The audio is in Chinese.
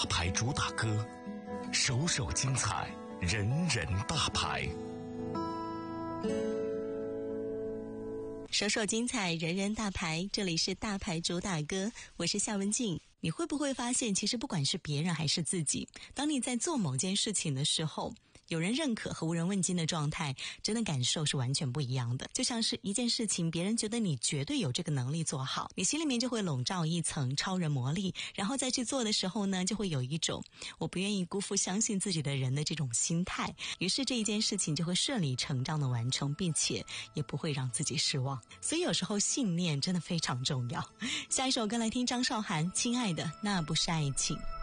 大牌主打歌，首首精彩，人人大牌。 首首精彩，人人大牌，这里是大牌主打歌，我是夏文静。你会不会发现，其实不管是别人还是自己，当你在做某件事情的时候，有人认可和无人问津的状态，真的感受是完全不一样的。就像是一件事情，别人觉得你绝对有这个能力做好，你心里面就会笼罩一层超人魔力，然后再去做的时候呢，就会有一种我不愿意辜负相信自己的人的这种心态，于是这一件事情就会顺理成章的完成，并且也不会让自己失望。所以有时候信念真的非常重要。下一首歌来听张韶涵《亲爱的那不是爱情》。